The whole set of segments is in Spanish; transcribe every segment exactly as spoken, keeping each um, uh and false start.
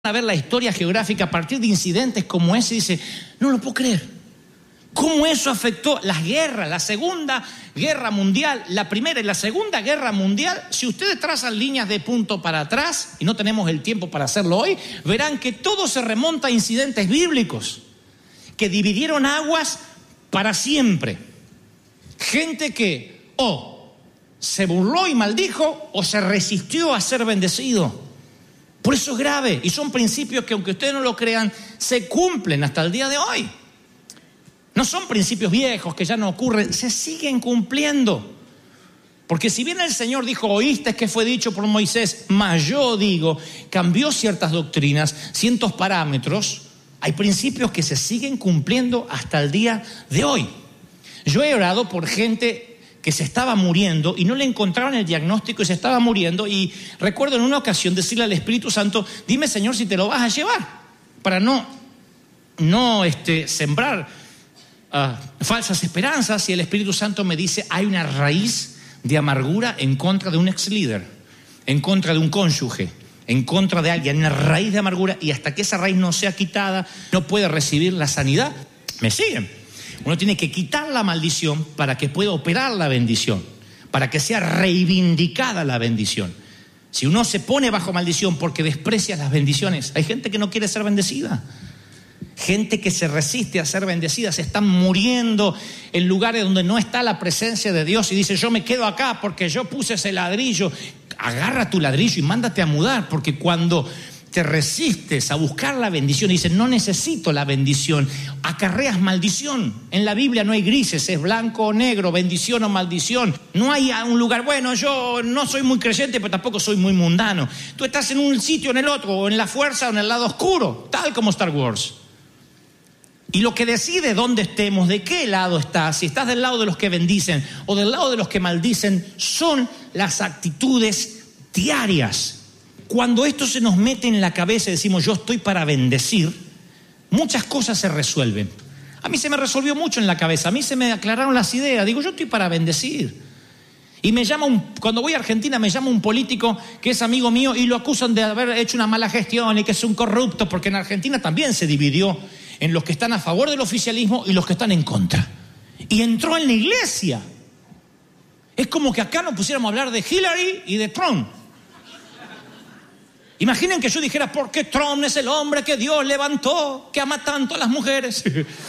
a ver la historia geográfica a partir de incidentes como ese y dice, no lo puedo creer. ¿Cómo eso afectó las guerras, la Segunda Guerra Mundial, la Primera y la Segunda Guerra Mundial? Si ustedes trazan líneas de punto para atrás, y no tenemos el tiempo para hacerlo hoy, verán que todo se remonta a incidentes bíblicos que dividieron aguas para siempre. Gente que o se burló y maldijo o se resistió a ser bendecido. Por eso es grave, y son principios que, aunque ustedes no lo crean, se cumplen hasta el día de hoy. No son principios viejos que ya no ocurren, se siguen cumpliendo. Porque si bien el Señor dijo, oíste que fue dicho por Moisés, mas yo digo, cambió ciertas doctrinas, ciertos parámetros, hay principios que se siguen cumpliendo hasta el día de hoy. Yo he orado por gente que se estaba muriendo y no le encontraron el diagnóstico y se estaba muriendo, y recuerdo en una ocasión decirle al Espíritu Santo, dime, Señor, si te lo vas a llevar, para no, no este, sembrar uh, falsas esperanzas. Y el Espíritu Santo me dice, hay una raíz de amargura en contra de un ex líder, en contra de un cónyuge, en contra de alguien, una raíz de amargura, y hasta que esa raíz no sea quitada, no puede recibir la sanidad. ¿Me siguen? Uno tiene que quitar la maldición para que pueda operar la bendición, para que sea reivindicada la bendición. Si uno se pone bajo maldición porque desprecia las bendiciones, hay gente que no quiere ser bendecida, gente que se resiste a ser bendecida, se están muriendo en lugares donde no está la presencia de Dios y dice, yo me quedo acá porque yo puse ese ladrillo. Agarra tu ladrillo y mándate a mudar, porque cuando te resistes a buscar la bendición y dices, no necesito la bendición, acarreas maldición. En la Biblia no hay grises, es blanco o negro, bendición o maldición. No hay un lugar, bueno, yo no soy muy creyente, pero tampoco soy muy mundano. Tú estás en un sitio o en el otro, o en la fuerza o en el lado oscuro, tal como Star Wars. Y lo que decide dónde estemos, de qué lado estás, si estás del lado de los que bendicen o del lado de los que maldicen, son las actitudes diarias. Cuando esto se nos mete en la cabeza y decimos yo estoy para bendecir, muchas cosas se resuelven. A mí se me resolvió mucho en la cabeza, a mí se me aclararon las ideas. Digo, yo estoy para bendecir. Y me llama un, cuando voy a Argentina me llama un político que es amigo mío y lo acusan de haber hecho una mala gestión y que es un corrupto, porque en Argentina también se dividió en los que están a favor del oficialismo y los que están en contra. Y entró en la iglesia. Es como que acá nos pusiéramos a hablar de Hillary y de Trump. Imaginen que yo dijera, porque Trump es el hombre que Dios levantó, que ama tanto a las mujeres.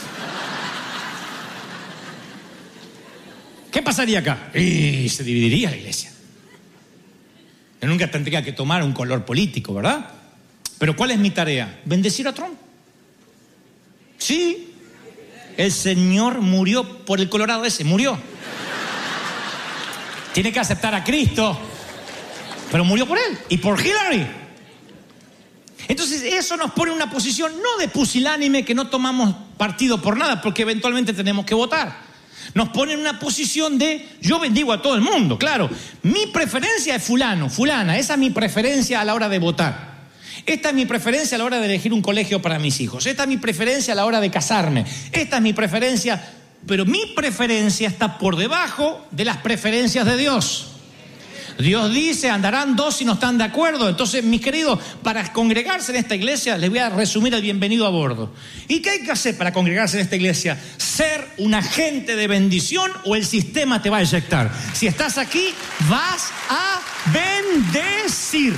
¿Qué pasaría acá? Y se dividiría la iglesia. Yo nunca tendría que tomar un color político, ¿verdad? Pero ¿cuál es mi tarea? ¿Bendecir a Trump? Sí. El Señor murió por el colorado ese, murió. Tiene que aceptar a Cristo, pero murió por él y por Hillary. Entonces eso nos pone en una posición no de pusilánime, que no tomamos partido por nada porque eventualmente tenemos que votar. Nos pone en una posición de yo bendigo a todo el mundo, claro. Mi preferencia es fulano, fulana, esa es mi preferencia a la hora de votar. Esta es mi preferencia a la hora de elegir un colegio para mis hijos. Esta es mi preferencia a la hora de casarme. Esta es mi preferencia, pero mi preferencia está por debajo de las preferencias de Dios. Dios dice, andarán dos si no están de acuerdo. Entonces, mis queridos, para congregarse en esta iglesia, les voy a resumir el bienvenido a bordo. ¿Y qué hay que hacer para congregarse en esta iglesia? Ser un agente de bendición o el sistema te va a eyectar. Si estás aquí, vas a bendecir.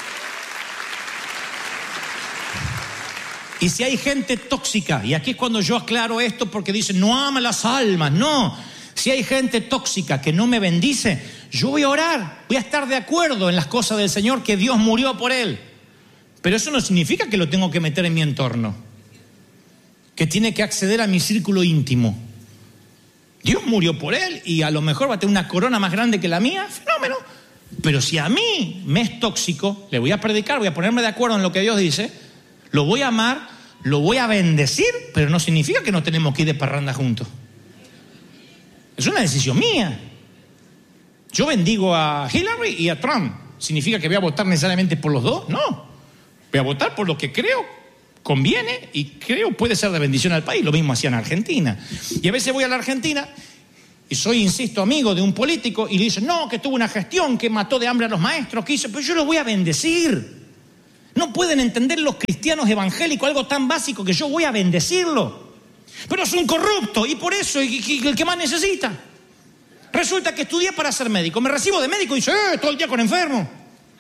Y si hay gente tóxica, y aquí es cuando yo aclaro esto porque dicen, no ama las almas, no. Si hay gente tóxica que no me bendice, yo voy a orar, voy a estar de acuerdo en las cosas del Señor, que Dios murió por él. Pero eso no significa que lo tengo que meter en mi entorno, que tiene que acceder a mi círculo íntimo. Dios murió por él y a lo mejor va a tener una corona más grande que la mía, fenómeno. Pero si a mí me es tóxico, le voy a predicar, voy a ponerme de acuerdo en lo que Dios dice, lo voy a amar, lo voy a bendecir, pero no significa que no tenemos que ir de parranda juntos. Es una decisión mía. Yo bendigo a Hillary y a Trump. ¿Significa que voy a votar necesariamente por los dos? No. Voy a votar por lo que creo conviene y creo puede ser de bendición al país. Lo mismo hacía en Argentina. Y a veces voy a la Argentina y soy, insisto, amigo de un político y le dicen, no, que tuvo una gestión, que mató de hambre a los maestros, que hizo, pero yo lo voy a bendecir. No pueden entender los cristianos evangélicos algo tan básico que yo voy a bendecirlo. Pero es un corrupto y por eso es el que más necesita. Resulta que estudié para ser médico. Me recibo de médico y dice, eh, todo el día con enfermo.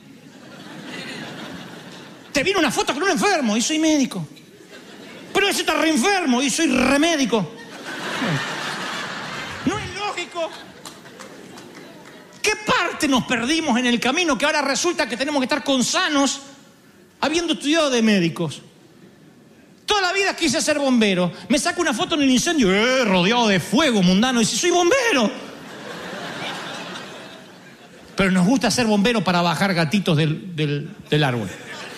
Te viene una foto con un enfermo y soy médico. Pero ese está re enfermo y soy remédico. No es lógico. ¿Qué parte nos perdimos en el camino que ahora resulta que tenemos que estar con sanos habiendo estudiado de médicos? Toda la vida quise ser bombero. Me saco una foto en el incendio, eh, rodeado de fuego mundano, y si soy bombero. Pero nos gusta ser bombero para bajar gatitos del, del, del árbol.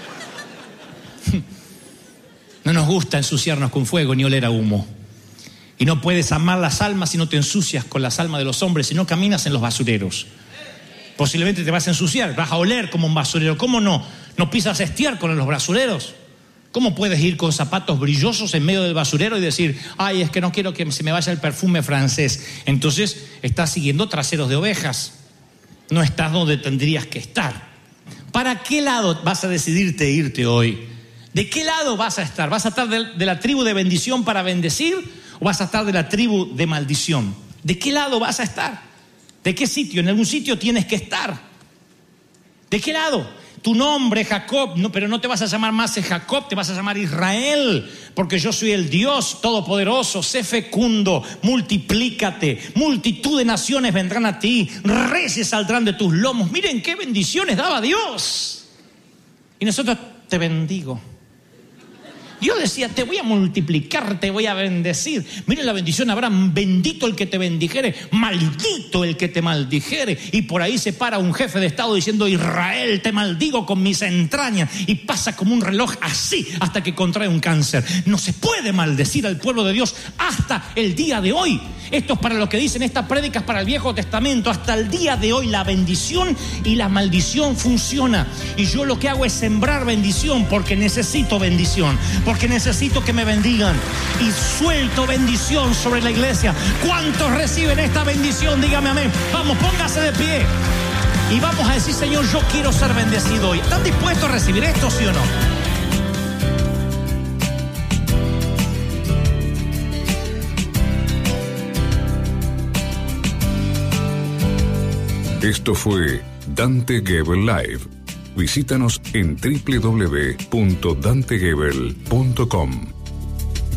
No nos gusta ensuciarnos con fuego ni oler a humo. Y no puedes amar las almas si no te ensucias con las almas de los hombres, si no caminas en los basureros. Posiblemente te vas a ensuciar, vas a oler como un basurero. ¿Cómo no? ¿No pisas estiércol en los basureros? ¿Cómo puedes ir con zapatos brillosos en medio del basurero y decir, ay, es que no quiero que se me vaya el perfume francés? Entonces estás siguiendo traseros de ovejas. No estás donde tendrías que estar. ¿Para qué lado vas a decidirte irte hoy? ¿De qué lado vas a estar? ¿Vas a estar de, de la tribu de bendición para bendecir o vas a estar de la tribu de maldición? ¿De qué lado vas a estar? ¿De qué sitio? En algún sitio tienes que estar. ¿De qué lado? Tu nombre, Jacob, no, pero no te vas a llamar más Jacob, te vas a llamar Israel, porque yo soy el Dios todopoderoso. Sé fecundo, multiplícate, multitud de naciones vendrán a ti, reyes saldrán de tus lomos. Miren qué bendiciones daba Dios. Y nosotros, te bendigo. Dios decía, te voy a multiplicar, te voy a bendecir. Miren la bendición, Abraham, bendito el que te bendijere, maldito el que te maldijere. Y por ahí se para un jefe de Estado diciendo, Israel, te maldigo con mis entrañas. Y pasa como un reloj así hasta que contrae un cáncer. No se puede maldecir al pueblo de Dios hasta el día de hoy. Esto es para los que dicen, esta prédica es para el Viejo Testamento. Hasta el día de hoy la bendición y la maldición funciona. Y yo lo que hago es sembrar bendición porque necesito bendición. Porque necesito que me bendigan. Y suelto bendición sobre la iglesia. ¿Cuántos reciben esta bendición? Dígame amén. Vamos, póngase de pie. Y vamos a decir, Señor, yo quiero ser bendecido hoy. ¿Están dispuestos a recibir esto, sí o no? Esto fue Dante Gebel Live. Visítanos en doble u doble u doble u punto dante gebel punto com.